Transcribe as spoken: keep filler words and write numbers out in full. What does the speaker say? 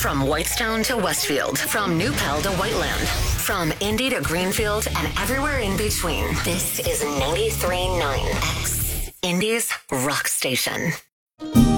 From Whitestown to Westfield, from New Pell to Whiteland, from Indy to Greenfield and everywhere in between. This is ninety-three point nine X, Indy's rock station.